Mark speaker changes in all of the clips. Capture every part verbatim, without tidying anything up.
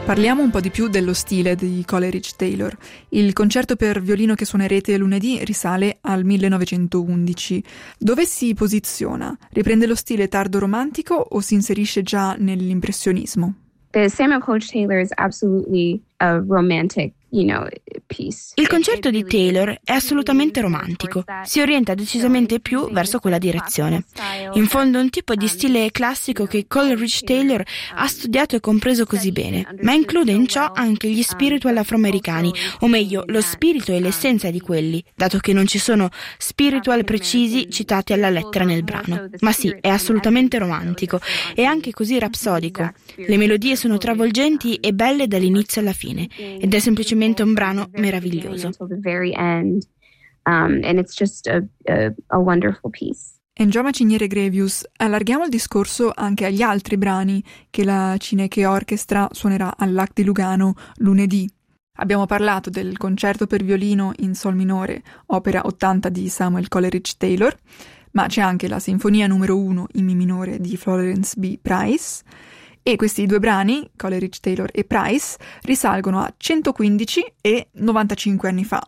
Speaker 1: Parliamo un po' di più dello stile di Coleridge Taylor. Il concerto per violino che suonerete lunedì risale al millenovecentoundici. Dove si posiziona? Riprende lo stile tardo romantico o si inserisce già nell'impressionismo?
Speaker 2: The Samuel Coleridge Taylor is absolutely a romantic, you know, piece.
Speaker 3: Il concerto di Taylor è assolutamente romantico, si orienta decisamente più verso quella direzione. In fondo è un tipo di stile classico che Coleridge Taylor ha studiato e compreso così bene, ma include in ciò anche gli spiritual afroamericani, o meglio, lo spirito e l'essenza di quelli, dato che non ci sono spiritual precisi citati alla lettera nel brano. Ma sì, è assolutamente romantico, e anche così rapsodico. Le melodie sono travolgenti e belle dall'inizio alla fine, ed è semplicemente un brano meraviglioso.
Speaker 1: Engioma Ciniere Grevius, allarghiamo il discorso anche agli altri brani che la Cineche Orchestra suonerà all'A C di Lugano lunedì. Abbiamo parlato del concerto per violino in sol minore, opera ottanta di Samuel Coleridge Taylor, ma c'è anche la Sinfonia numero uno in Mi minore di Florence B. Price. E questi due brani, Coleridge Taylor e Price, risalgono a centoquindici e novantacinque anni fa.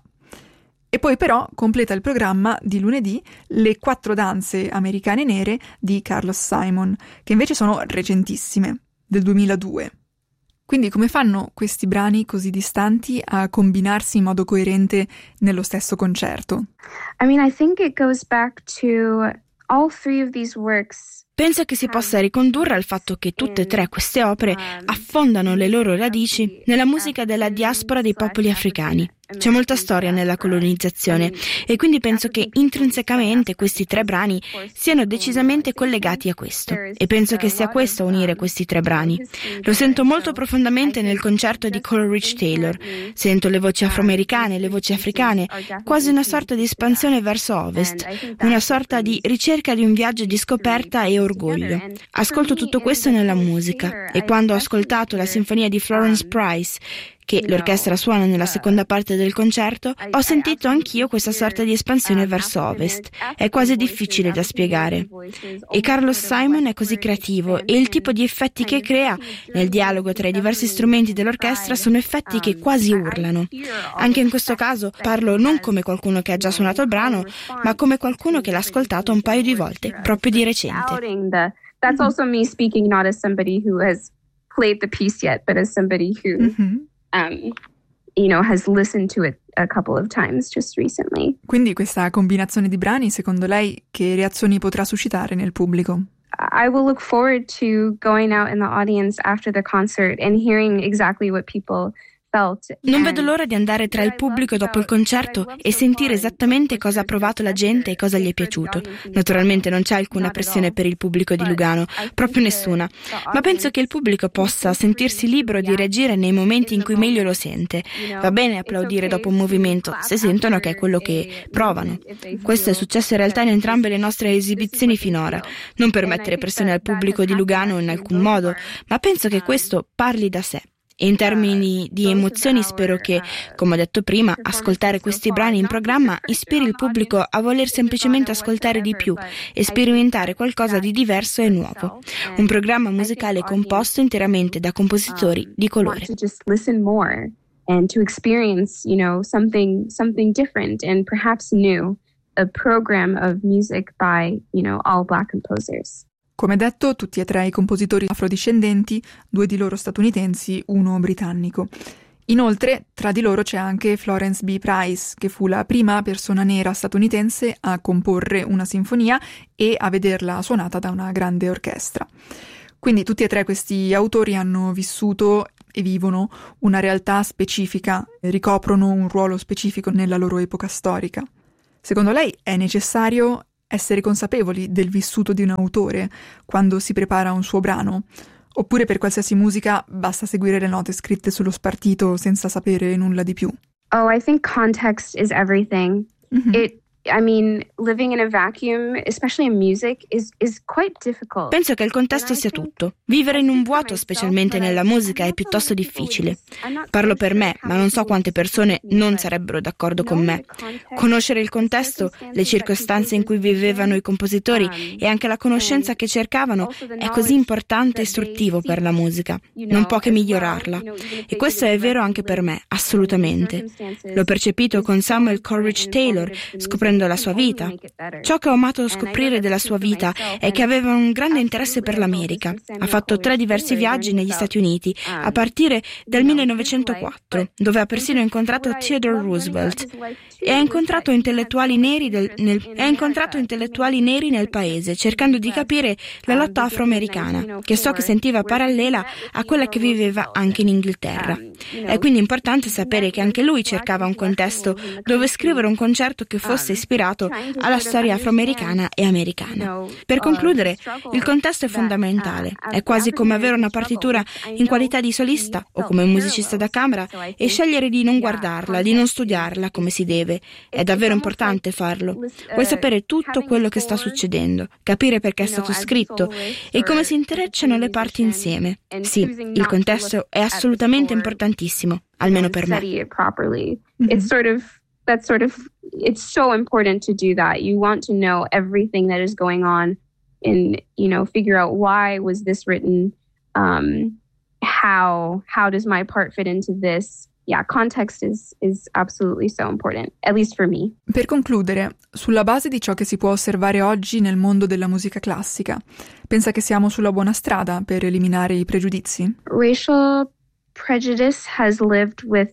Speaker 1: E poi però completa il programma di lunedì Le quattro danze americane nere di Carlos Simon, che invece sono recentissime, del duemiladue. Quindi come fanno questi brani così distanti a combinarsi in modo coerente nello stesso concerto?
Speaker 2: I mean, I think it goes back to all three of these works.
Speaker 3: Penso che si possa ricondurre al fatto che tutte e tre queste opere affondano le loro radici nella musica della diaspora dei popoli africani. C'è molta storia nella colonizzazione e quindi penso che intrinsecamente questi tre brani siano decisamente collegati a questo, e penso che sia questo a unire questi tre brani. Lo sento molto profondamente nel concerto di Coleridge Taylor. Sento le voci afroamericane, le voci africane, quasi una sorta di espansione verso ovest, una sorta di ricerca di un viaggio di scoperta e orgoglio. Ascolto tutto questo nella musica, e quando ho ascoltato la sinfonia di Florence Price, che l'orchestra suona nella seconda parte del concerto, ho sentito anch'io questa sorta di espansione verso ovest. È quasi difficile da spiegare. E Carlos Simon è così creativo, e il tipo di effetti che crea nel dialogo tra i diversi strumenti dell'orchestra sono effetti che quasi urlano. Anche in questo caso parlo non come qualcuno che ha già suonato il brano, ma come qualcuno che l'ha ascoltato un paio di volte, proprio di recente.
Speaker 2: That's also me speaking not as somebody who has played the piece yet, but as somebody who mm-hmm. Um, you know, has listened to it a couple of times just recently.
Speaker 1: Quindi questa combinazione di brani, secondo lei, che reazioni potrà suscitare nel pubblico?
Speaker 2: I will look forward to going out in the audience after the concert and hearing exactly what people
Speaker 3: Non vedo l'ora di andare tra il pubblico dopo il concerto e sentire esattamente cosa ha provato la gente e cosa gli è piaciuto. Naturalmente non c'è alcuna pressione per il pubblico di Lugano, proprio nessuna, ma penso che il pubblico possa sentirsi libero di reagire nei momenti in cui meglio lo sente. Va bene applaudire dopo un movimento se sentono che è quello che provano. Questo è successo in realtà in entrambe le nostre esibizioni finora. Non per mettere pressione al pubblico di Lugano in alcun modo, ma penso che questo parli da sé. E in termini di emozioni spero che, come ho detto prima, ascoltare questi brani in programma ispiri il pubblico a voler semplicemente ascoltare di più e sperimentare qualcosa di diverso e nuovo. Un programma musicale composto interamente da compositori di colore.
Speaker 2: And to experience, you know, something something different and perhaps new, a program of music by, you know, all Black composers.
Speaker 1: Come detto, tutti e tre i compositori afrodiscendenti, due di loro statunitensi, uno britannico. Inoltre, tra di loro c'è anche Florence B. Price, che fu la prima persona nera statunitense a comporre una sinfonia e a vederla suonata da una grande orchestra. Quindi tutti e tre questi autori hanno vissuto e vivono una realtà specifica, ricoprono un ruolo specifico nella loro epoca storica. Secondo lei è necessario essere consapevoli del vissuto di un autore quando si prepara un suo brano? Oppure per qualsiasi musica basta seguire le note scritte sullo spartito senza sapere nulla di più?
Speaker 2: Oh, I think context is everything. Mm-hmm. It I mean, living in a vacuum, especially in music, is, is quite difficult.
Speaker 3: Penso che il contesto sia tutto. Vivere in un vuoto, specialmente nella musica, è piuttosto difficile. Parlo per me, ma non so quante persone non sarebbero d'accordo con me. Conoscere il contesto, le circostanze in cui vivevano i compositori e anche la conoscenza che cercavano è così importante e istruttivo per la musica. Non può che migliorarla. E questo è vero anche per me, assolutamente. L'ho percepito con Samuel Coleridge Taylor, scoprendo la sua vita. Ciò che ho amato scoprire della sua vita è che aveva un grande interesse per l'America. Ha fatto tre diversi viaggi negli Stati Uniti, a partire dal millenovecentoquattro, dove ha persino incontrato Theodore Roosevelt. E ha incontrato intellettuali neri, del, nel, ha incontrato intellettuali neri nel paese, cercando di capire la lotta afroamericana, che so che sentiva parallela a quella che viveva anche in Inghilterra. È quindi importante sapere che anche lui cercava un contesto dove scrivere un concerto che fosse ispirato alla storia afroamericana e americana. Per concludere, il contesto è fondamentale. È quasi come avere una partitura in qualità di solista o come musicista da camera e scegliere di non guardarla, di non studiarla come si deve. È davvero importante farlo. Vuoi sapere tutto quello che sta succedendo, capire perché è stato scritto e come si intrecciano le parti insieme. Sì, il contesto è assolutamente importantissimo, almeno per me.
Speaker 2: It's sort of that's sort of it's so important to do that. You want to know everything that is going on and, you know, figure out why was this written, um, how how does my part fit into this? Yeah, context is is absolutely so important, at least for me.
Speaker 1: Per concludere, sulla base di ciò che si può osservare oggi nel mondo della musica classica, pensa che siamo sulla buona strada per eliminare i pregiudizi?
Speaker 2: Racial prejudice has lived with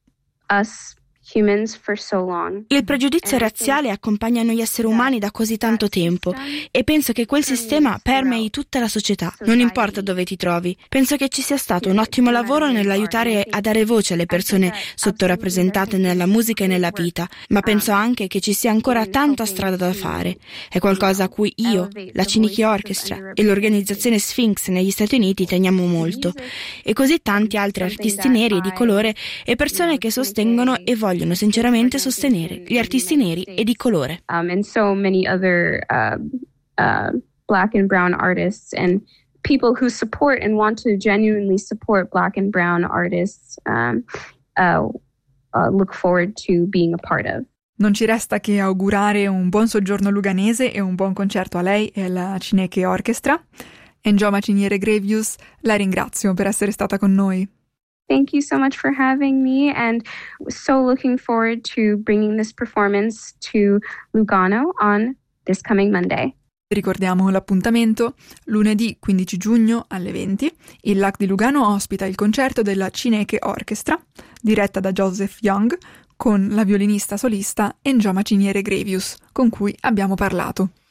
Speaker 2: us humans for so long.
Speaker 3: Il pregiudizio razziale accompagna noi esseri umani da così tanto tempo e penso che quel sistema permei tutta la società, non importa dove ti trovi. Penso che ci sia stato un ottimo lavoro nell'aiutare a dare voce alle persone sottorappresentate nella musica e nella vita, ma penso anche che ci sia ancora tanta strada da fare. È qualcosa a cui io, la Cineke Orchestra e l'organizzazione Sphinx negli Stati Uniti teniamo molto, e così tanti altri artisti neri e di colore e persone che sostengono e vogliono sinceramente sostenere gli artisti neri e di colore.
Speaker 2: Um, and so many other uh, uh, black and brown artists and people who support and want to genuinely support black and brown artists um, uh, uh, look forward to being a part of.
Speaker 1: Non ci resta che augurare un buon soggiorno luganese e un buon concerto a lei e alla Cineke Orchestra. Njoma Chinyere-Grevius, la ringrazio per essere stata con noi.
Speaker 2: Thank you so much for having me, and so looking forward to bringing this performance to Lugano on this coming Monday.
Speaker 1: Ricordiamo l'appuntamento: lunedì quindici giugno alle venti, il L A C di Lugano ospita il concerto della Cineke Orchestra, diretta da Joseph Young, con la violinista solista Njoma Chinyere-Grevius, con cui abbiamo parlato.